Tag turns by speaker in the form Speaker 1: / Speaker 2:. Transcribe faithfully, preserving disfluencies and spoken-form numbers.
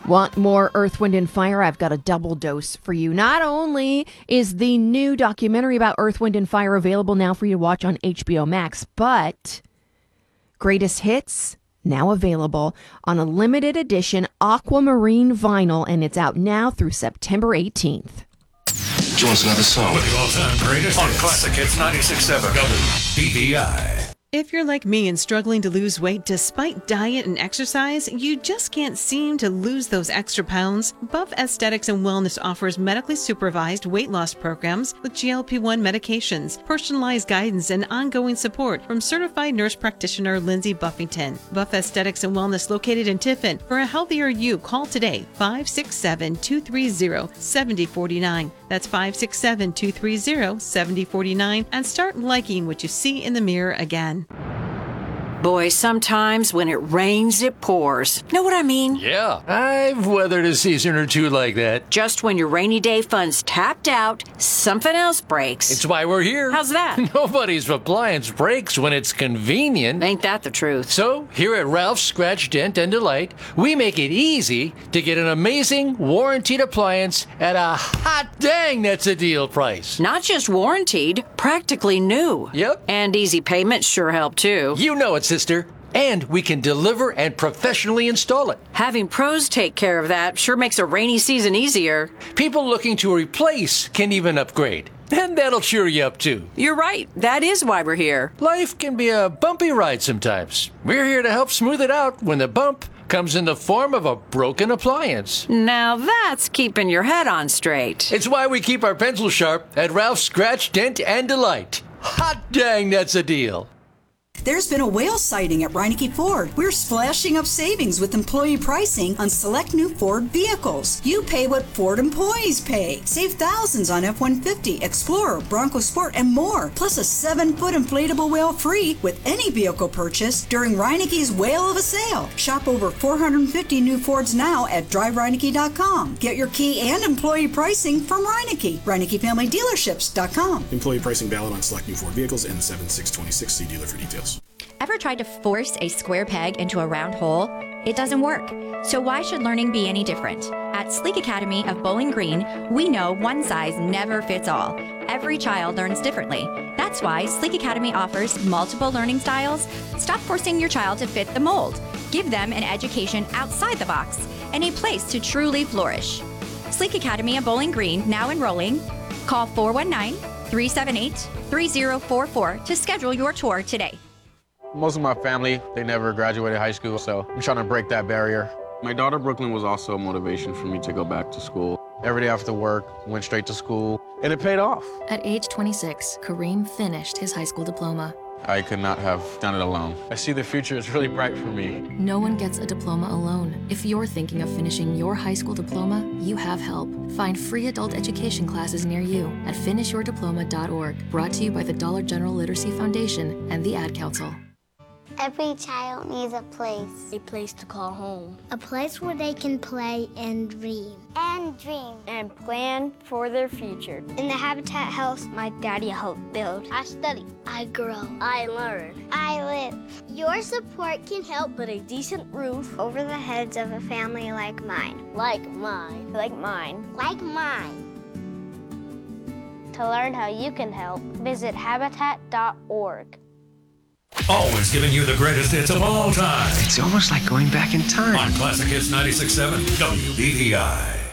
Speaker 1: Want more Earth, Wind, and Fire? I've got a double dose for you. Not only is the new documentary about Earth, Wind, and Fire available now for you to watch on H B O Max, but Greatest Hits now available on a limited edition aquamarine vinyl, and it's out now through September eighteenth.
Speaker 2: Join us another song
Speaker 3: with the all-time greatest on Classic Hits ninety-six point seven W B V I.
Speaker 4: If you're like me and struggling to lose weight despite diet and exercise, you just can't seem to lose those extra pounds, Buff Aesthetics and Wellness offers medically supervised weight loss programs with G L P one medications, personalized guidance, and ongoing support from certified nurse practitioner Lindsay Buffington. Buff Aesthetics and Wellness located in Tiffin. For a healthier you, call today, five six seven, two three zero, seven zero four nine. That's five six seven, two three zero, seven zero four nine, and start liking what you see in the mirror again.
Speaker 5: Boy, sometimes when it rains, it pours. Know what I mean?
Speaker 6: Yeah, I've weathered a season or two like that.
Speaker 5: Just when your rainy day fun's tapped out, something else breaks.
Speaker 6: It's why we're here.
Speaker 5: How's that?
Speaker 6: Nobody's appliance breaks when it's convenient.
Speaker 5: Ain't that the truth?
Speaker 6: So, here at Ralph's Scratch, Dent, and Delight, we make it easy to get an amazing warranted appliance at a hot dang that's a deal price.
Speaker 5: Not just warranted, practically new.
Speaker 6: Yep.
Speaker 5: And easy payments sure help too.
Speaker 6: You know it, sister. And we can deliver and professionally install it.
Speaker 5: Having pros take care of that sure makes a rainy season easier.
Speaker 6: People looking to replace can even upgrade. And that'll cheer you up too.
Speaker 5: You're right. That is why we're here.
Speaker 6: Life can be a bumpy ride sometimes. We're here to help smooth it out when the bump comes in the form of a broken appliance.
Speaker 5: Now that's keeping your head on straight.
Speaker 6: It's why we keep our pencils sharp at Ralph's Scratch, Dent, and Delight. Hot dang, that's a deal.
Speaker 7: There's been a whale sighting at Reineke Ford. We're splashing up savings with employee pricing on select new Ford vehicles. You pay what Ford employees pay. Save thousands on F one fifty, Explorer, Bronco Sport, and more. Plus a seven-foot inflatable whale free with any vehicle purchase during Reineke's Whale of a Sale. Shop over four hundred fifty new Fords now at drive reineke dot com. Get your key and employee pricing from Reineke. Reineke Family Dealerships dot com.
Speaker 8: Employee pricing valid on select new Ford vehicles and seven six twenty-six. See dealer for details.
Speaker 9: Ever tried to force a square peg into a round hole? It doesn't work. So why should learning be any different? At Sleek Academy of Bowling Green, we know one size never fits all. Every child learns differently. That's why Sleek Academy offers multiple learning styles. Stop forcing your child to fit the mold. Give them an education outside the box and a place to truly flourish. Sleek Academy of Bowling Green, now enrolling. Call four one nine, three seven eight, three zero four four to schedule your tour today.
Speaker 10: Most of my family, they never graduated high school, so I'm trying to break that barrier.
Speaker 11: My daughter Brooklyn was also a motivation for me to go back to school.
Speaker 10: Every day after work, went straight to school, and it paid off.
Speaker 12: At age twenty-six, Kareem finished his high school diploma.
Speaker 10: I could not have done it alone. I see the future is really bright for me.
Speaker 12: No one gets a diploma alone. If you're thinking of finishing your high school diploma, you have help. Find free adult education classes near you at finish your diploma dot org. Brought to you by the Dollar General Literacy Foundation and the Ad Council.
Speaker 13: Every child needs a place.
Speaker 14: A place to call home.
Speaker 13: A place where they can play and dream.
Speaker 14: And dream. And plan for their future.
Speaker 13: In the Habitat house, my daddy helped build.
Speaker 14: I study.
Speaker 13: I grow.
Speaker 14: I learn.
Speaker 13: I live. Your support can help
Speaker 14: put a decent roof
Speaker 13: over the heads of a family like mine.
Speaker 14: Like mine. Like mine.
Speaker 13: Like mine.
Speaker 14: To learn how you can help, visit habitat dot org.
Speaker 3: Always giving you the greatest hits of all time.
Speaker 2: It's almost like going back in time.
Speaker 3: On Classic Hits ninety-six point seven W B V I.